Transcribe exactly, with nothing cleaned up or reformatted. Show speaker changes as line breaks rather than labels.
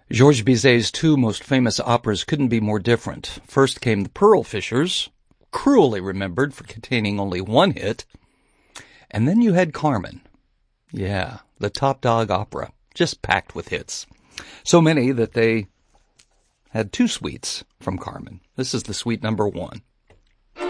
Georges Bizet's two most famous operas couldn't be more different. First came The Pearl Fishers, cruelly remembered for containing only one hit. And then you had Carmen. Yeah, the top dog opera, just packed with hits. So many that they had two suites from Carmen. This is the suite number one.